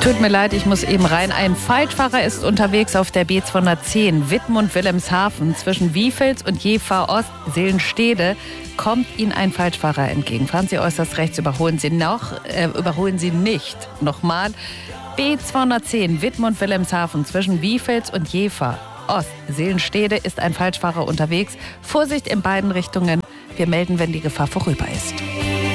Tut mir leid, ich muss eben rein. Ein Falschfahrer ist unterwegs auf der B210 Wittmund-Wilhelmshaven zwischen Wiefels und Jever Ost, Seelenstede. Kommt Ihnen ein Falschfahrer entgegen. Fahren Sie äußerst rechts, überholen Sie nicht. Nochmal. B210 Wittmund-Wilhelmshaven zwischen Wiefels und Jever Ost, Seelenstede ist ein Falschfahrer unterwegs. Vorsicht in beiden Richtungen. Wir melden, wenn die Gefahr vorüber ist.